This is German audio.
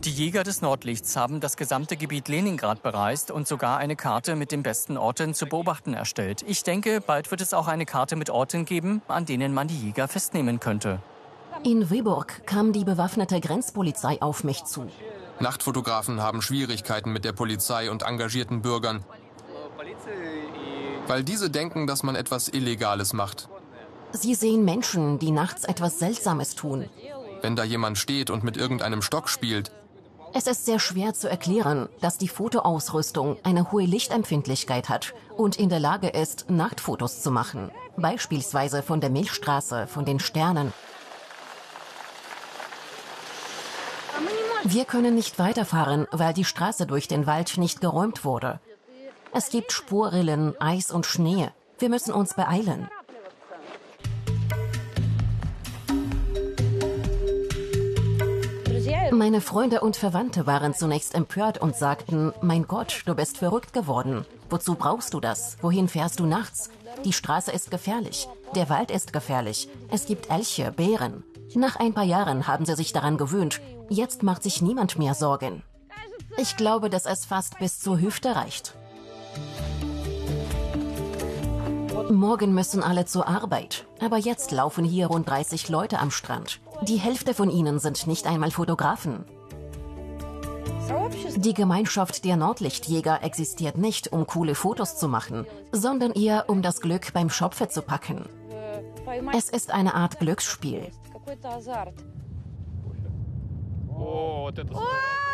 Die Jäger des Nordlichts haben das gesamte Gebiet Leningrad bereist und sogar eine Karte mit den besten Orten zu beobachten erstellt. Ich denke, bald wird es auch eine Karte mit Orten geben, an denen man die Jäger festnehmen könnte. In Vyborg kam die bewaffnete Grenzpolizei auf mich zu. Nachtfotografen haben Schwierigkeiten mit der Polizei und engagierten Bürgern, weil diese denken, dass man etwas Illegales macht. Sie sehen Menschen, die nachts etwas Seltsames tun. Wenn da jemand steht und mit irgendeinem Stock spielt. Es ist sehr schwer zu erklären, dass die Fotoausrüstung eine hohe Lichtempfindlichkeit hat und in der Lage ist, Nachtfotos zu machen. Beispielsweise von der Milchstraße, von den Sternen. Wir können nicht weiterfahren, weil die Straße durch den Wald nicht geräumt wurde. Es gibt Spurrillen, Eis und Schnee. Wir müssen uns beeilen. Meine Freunde und Verwandte waren zunächst empört und sagten, mein Gott, du bist verrückt geworden. Wozu brauchst du das? Wohin fährst du nachts? Die Straße ist gefährlich. Der Wald ist gefährlich. Es gibt Elche, Bären. Nach ein paar Jahren haben sie sich daran gewöhnt. Jetzt macht sich niemand mehr Sorgen. Ich glaube, dass es fast bis zur Hüfte reicht. Morgen müssen alle zur Arbeit. Aber jetzt laufen hier rund 30 Leute am Strand. Die Hälfte von ihnen sind nicht einmal Fotografen. Die Gemeinschaft der Nordlichtjäger existiert nicht, um coole Fotos zu machen, sondern eher, um das Glück beim Schopfe zu packen. Es ist eine Art Glücksspiel.